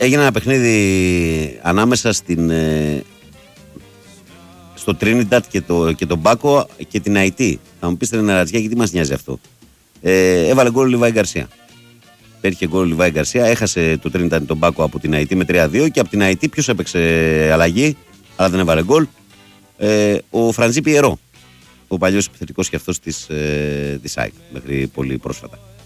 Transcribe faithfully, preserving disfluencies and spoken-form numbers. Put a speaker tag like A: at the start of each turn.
A: έγινε ένα παιχνίδι ανάμεσα στην, ε, στο Τρίνιντατ και, το, και τον Μπάκο και την Αϊτή. Θα μου πείτε ένα ρατζιά, γιατί μας νοιάζει αυτό. Ε, έβαλε γκολ ο Λιβάη Γκαρσία. Πέτυχε γκολ ο Λιβάη Γκαρσία, έχασε το Τρίνιντατ τον Μπάκο από την Αϊτή με τρία δύο και από την Αϊτή ποιος έπαιξε αλλαγή, αλλά δεν έβαλε γκολ. Ε, ο Φραντζί Πιερό, ο παλιός επιθετικός και αυτός της, ε, της ΑΕΚ μέχρι πολύ πρόσφατα.